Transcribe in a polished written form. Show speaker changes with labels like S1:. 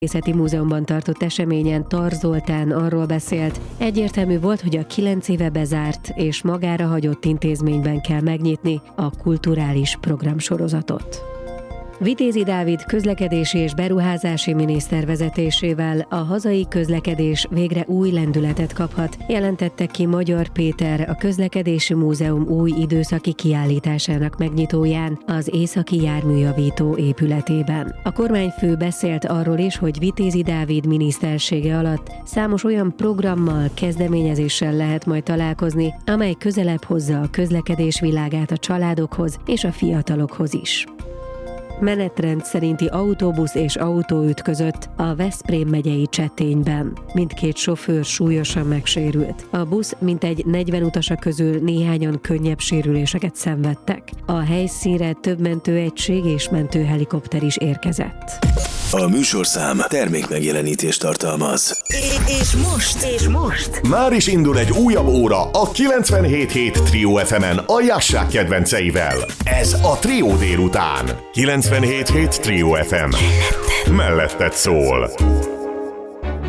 S1: Művészeti Múzeumban tartott eseményen Tar Zoltán arról beszélt, egyértelmű volt, hogy a 9 éve bezárt és magára hagyott intézményben kell megnyitni a kulturális programsorozatot. Vitézi Dávid közlekedési és beruházási miniszter vezetésével a hazai közlekedés végre új lendületet kaphat, jelentette ki Magyar Péter a Közlekedési Múzeum új időszaki kiállításának megnyitóján az Északi Járműjavító épületében. A kormányfő beszélt arról is, hogy Vitézi Dávid minisztersége alatt számos olyan programmal, kezdeményezéssel lehet majd találkozni, amely közelebb hozza a közlekedés világát a családokhoz és a fiatalokhoz is. Menetrend szerinti autóbusz és autó ütközött a Veszprém megyei Csettényben. Mindkét sofőr súlyosan megsérült. A busz mintegy 40 utasa közül néhányan könnyebb sérüléseket szenvedtek. A helyszínre több mentőegység és mentőhelikopter is érkezett.
S2: A műsorszám termékmegjelenítést tartalmaz.
S3: És most
S4: már is indul egy újabb óra a 97.7 Trio FM-en a Jassák kedvenceivel. Ez a Trio délután. 97.7 Trio FM. Melletted szól.